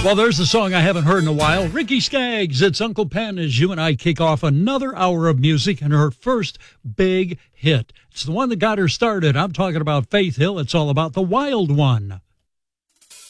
Well, there's a song I haven't heard in a while. Ricky Skaggs, it's Uncle Pen as you and I kick off another hour of music and her first big hit. It's the one that got her started. I'm talking about Faith Hill. It's all about the Wild One.